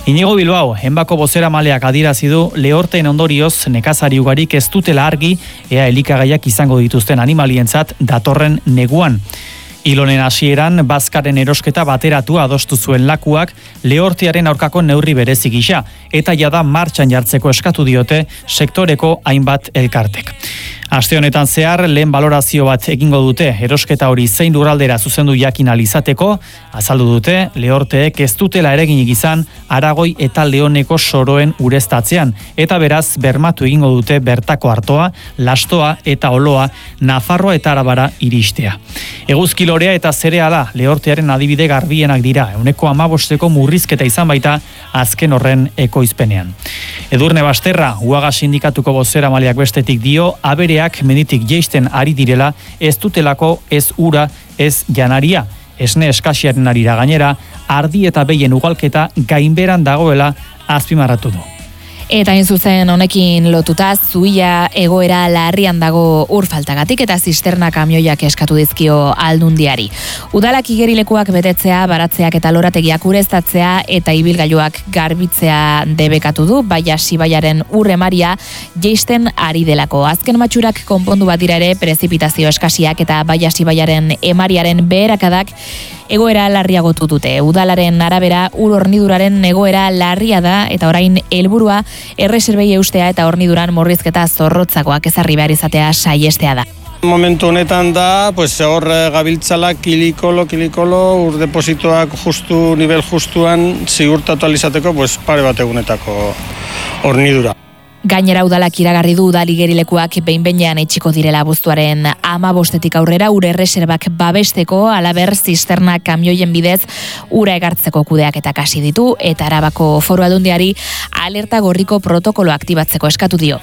Inigo Bilbao, Enbako bozeramaleak adierazi du lehorteen ondorioz nekazari ugarik ez dutela argi ea elikagaiak izango dituzten animalientzat datorren neguan. Ilonen hasieran bazkaren erosketa bateratu adostu zuen lakuak lehortearen aurkako neurri berezi gisa eta jada martxan jartzeko eskatu diote sektoreko hainbat elkartek. Aste honetan zehar lehen balorazio bat egingo dute erosketa hori zein lurraldera zuzendu jakin ahal izateko, azaldu dute lehorteek ez dutela ereginik izan Aragoi eta Leoneko soroen ureztatzean eta beraz bermatu egingo dute bertako artoa, lastoa eta oloa Nafarroa eta Arabara iristea. Eguzki lorea eta zereala lehortearen adibide garbienak dira, 15% murrizketa izan baita azken horren ekoizpenean. Edurne Basterra, Uaga sindikatuko bozeramaleak bestetik dio, abereak meditik jeisten ari direla, ez dutelako ez ura, ez janaria. Esne eskasiaren arira gainera, ardi eta behien ugalketa gainberan dagoela azpimarratu du. Eta zuzen honekin lotuta Zuia egoera larrian dago ur faltagatik eta zisterna kamioiak eskatu dizkio Aldundiari. Udalak igerilekuak betetzea, baratzeak eta lorategiak ureztatzea eta ibilgailuak garbitzea debekatu du, baina Sibaiaren urremaria jeisten ari delako. Azken matxurak konpondu bat dira ere prezipitazio eskasiak eta baina Sibaiaren emariaren beherakadak egoera larriagotu dute. Udalaren arabera ur horniduraren egoera larria da eta orain helburua erreserbei eustea eta horniduran murrizketa zorrotzagoak ezarri behar izatea saihestea da. Momentu honetan da, hor gabiltzala kilikolo, ur depositoak justu, nivel justuan zigurtatu alizateko, pare bat egunetako hornidura. Gainera udalak iragarri du udal igerilekuak behin-behinean itxiko direla abuztuaren 15 aurrera ur erreserbak babesteko, halaber zisterna kamioien bidez ura egartzeko kudeaketak hasi ditu eta Arabako Foru Aldundiari alerta gorriko protokolo aktibatzeko eskatu dio.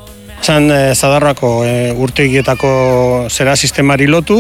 Zadarrako urtegietako zera sistemari lotu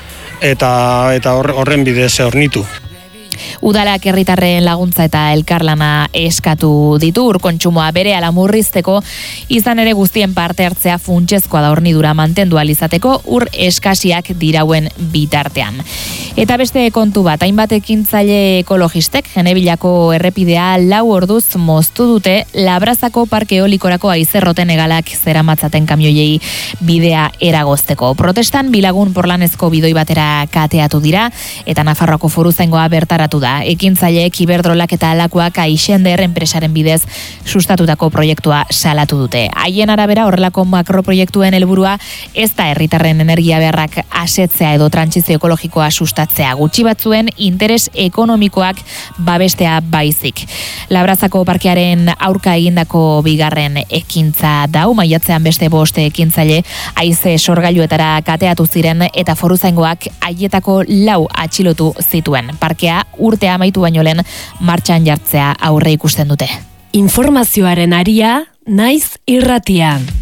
eta horren bidez hornitu. Udalak herritarren laguntza eta elkarlana eskatu ditu urkontsumoa berehala murrizteko, izan ere guztien parte hartzea funtsezkoa da hornidura mantendu ahal izateko ur eskasiak dirauen bitartean. Eta beste kontu bat, hainbat ekintzaile ekologistek Genebilako errepidea 4 orduz moztu dute Labrazako parke eolikorako aizerroten egalak zeramatzaten kamioiei bidea eragozteko. Protestan bilagun porlanezko bidoi batera kateatu dira eta Nafarroako Foruzaingoa bertaratu da. Ekintzaileek Iberdrolak eta Alakoak Aixender enpresaren bidez sustatutako proiektua salatu dute. Haien arabera horrelako makroproiektuen helburua ez da herritarren energia beharrak asetzea edo trantsizio ekologikoa sustatzea, gutxi batzuen interes ekonomikoak babestea baizik. Labrazako parkearen aurka egindako bigarren ekintza dau, maiatzean beste 5 ekintzaile haize sorgailuetara kateatu ziren eta Foruzaingoak haietako 4 atxilotu zituen. Parkea urtea amaitu baino lehen martxan jartzea aurre ikusten dute. Informazioaren aria, naiz irratian.